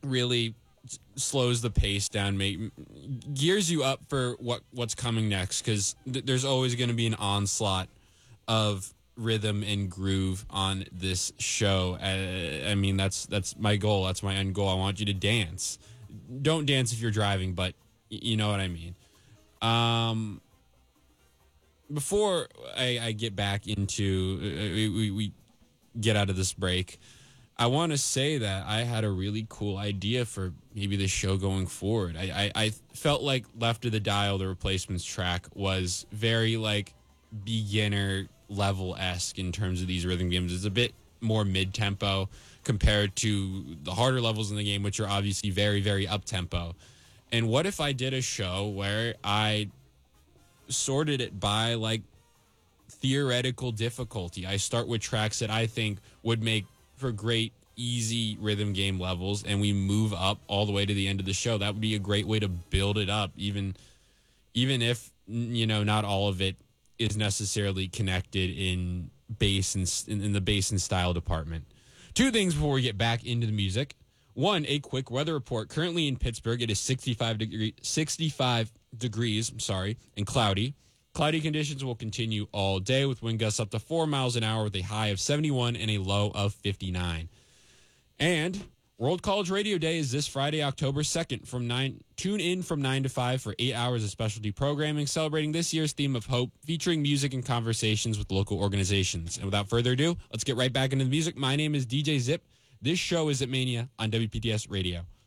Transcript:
really slows the pace down, gears you up for what's coming next, because there's always going to be an onslaught of rhythm and groove on this show. I mean, that's my goal. That's my end goal. I want you to dance. Don't dance if you're driving, but you know what I mean. Before I get back into we get out of this break, I want to say that I had a really cool idea for maybe the show going forward. I felt like Left of the Dial, the Replacements track, was very like beginner level-esque in terms of these rhythm games. It's a bit more mid-tempo compared to the harder levels in the game, which are obviously very, very up-tempo. And what if I did a show where I sorted it by like theoretical difficulty? I start with tracks that I think would make for great easy rhythm game levels, and we move up all the way to the end of the show. That would be a great way to build it up, even if, you know, not all of it is necessarily connected in bass and in the bass and style department. Two things before we get back into the music. One, a quick weather report. Currently in Pittsburgh, it is 65 degrees, and cloudy. Cloudy conditions will continue all day with wind gusts up to 4 miles an hour with a high of 71 and a low of 59. And World College Radio Day is this Friday, October 2nd. Tune in from 9 to 5 for 8 hours of specialty programming celebrating this year's theme of hope, featuring music and conversations with local organizations. And without further ado, let's get right back into the music. My name is DJ Zip. This show is Zip Mania on WPTS Radio.